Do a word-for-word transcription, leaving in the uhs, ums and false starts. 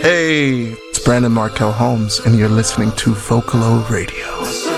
Hey, it's Brandon Markel Holmes, and you're listening to Vocalo Radio.